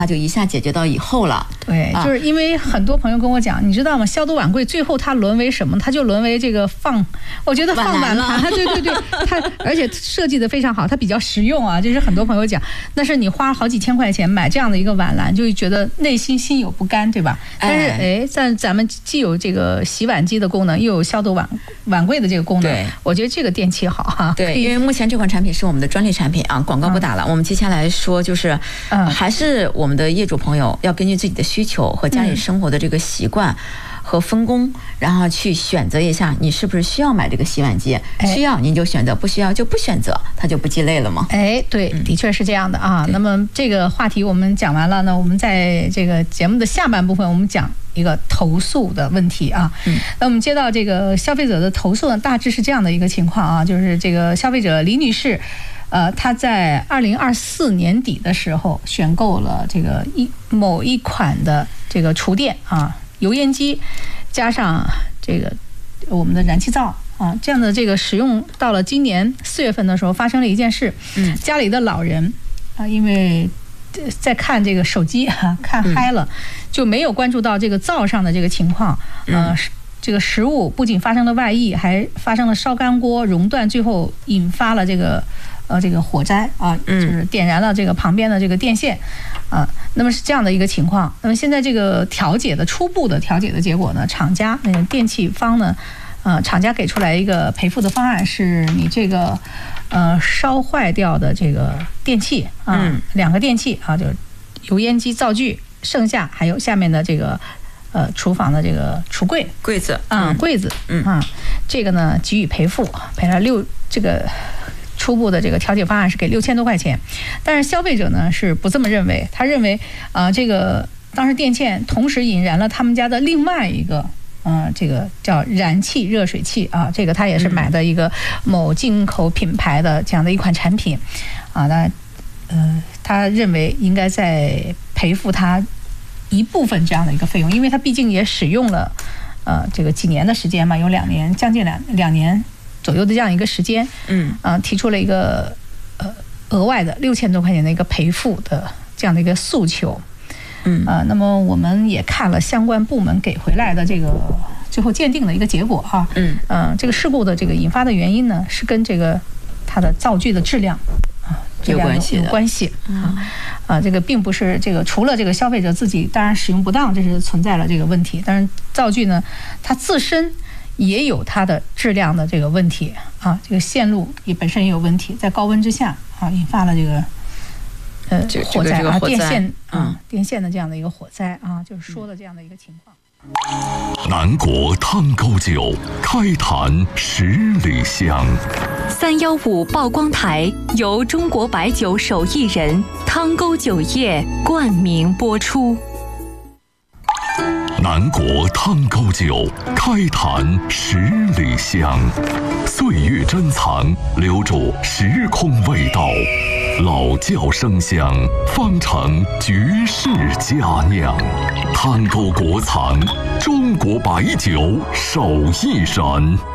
它就一下解决到以后了。 对，就是因为很多朋友跟我讲，你知道吗？消毒碗柜最后它沦为什么？它就沦为这个我觉得放碗盘，对，它而且设计的非常好，它比较实用啊。这是很多朋友讲，但是你花好几千块钱买这样的一个碗篮，就觉得内心心有不甘，对吧？但是咱们既有这个洗碗机的功能，又有消毒碗柜的这个功能， 对， 我觉得这个电器好哈。 对，因为目前这款产品是我们的专利产品啊，广告不打了。我们接下来说就是，还是我们的业主朋友要根据自己的需求和家里生活的这个习惯和分工，然后去选择一下，你是不是需要买这个洗碗机？需要您就选择，不需要就不选择，它就不鸡肋了吗？ 对，的确是这样的啊。那么这个话题我们讲完了呢，我们在这个节目的下半部分，我们讲一个投诉的问题啊。那我们接到这个消费者的投诉呢，大致是这样的一个情况啊，就是这个消费者李女士。他在2024年底的时候选购了这个某一款的这个厨电啊，油烟机加上这个我们的燃气灶啊，这样的这个使用到了今年4月份的时候，发生了一件事。家里的老人啊，因为在看这个手机看嗨了，就没有关注到这个灶上的这个情况。这个食物不仅发生了外溢，还发生了烧干锅、熔断，最后引发了这个火灾啊，就是点燃了这个旁边的这个电线啊。那么是这样的一个情况。那么现在这个初步的调解的结果呢，厂家电器方呢，厂家给出来一个赔付的方案，是你这个烧坏掉的这个电器啊，2个电器啊，就油烟机、灶具，剩下还有下面的这个。厨房的这个橱柜子柜子，这个呢给予赔付，赔了这个初步的这个调解方案是给6000多块钱，但是消费者呢是不这么认为，他认为这个当时电线同时引燃了他们家的另外一个这个叫燃气热水器啊，这个他也是买的一个某进口品牌的这样的一款产品啊，他认为应该再赔付他一部分这样的一个费用，因为他毕竟也使用了这个几年的时间嘛，有2年，将近两年左右的这样一个时间，提出了一个额外的6000多块钱的一个赔付的这样的一个诉求。那么我们也看了相关部门给回来的这个最后鉴定的一个结果哈。这个事故的这个引发的原因呢，是跟这个它的灶具的质量有关系这个并不是这个，除了这个消费者自己当然使用不当，这是存在了这个问题，但是灶具呢，它自身也有它的质量的这个问题啊，这个线路也本身也有问题，在高温之下引发了这个火灾啊，电线的这样的一个火灾啊，就是说的这样的一个情况。 南国汤沟酒，开坛10里香。 315曝光台由中国白酒手艺人汤沟酒业冠名播出。 南国汤沟酒，开坛10里香。岁月珍藏，留住时空味道。老窖生香，方成绝世佳酿。汤沟国藏，中国白酒手艺人。